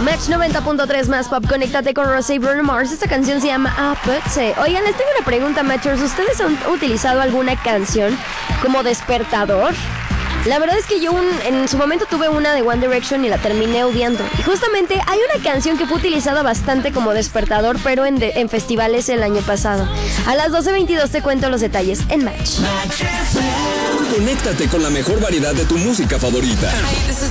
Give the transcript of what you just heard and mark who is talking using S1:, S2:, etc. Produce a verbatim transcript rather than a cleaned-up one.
S1: Match noventa punto tres más pop, conéctate con Rosé y Bruno Mars. Esta canción se llama Apathy. Oigan, les tengo una pregunta, Matchers. ¿Ustedes han utilizado alguna canción como despertador? La verdad es que yo un, en su momento tuve una de One Direction y la terminé odiando. Y justamente hay una canción que fue utilizada bastante como despertador, pero en, de, en festivales el año pasado. A las doce veintidós te cuento los detalles en Match.
S2: Conéctate con la mejor variedad de tu música favorita.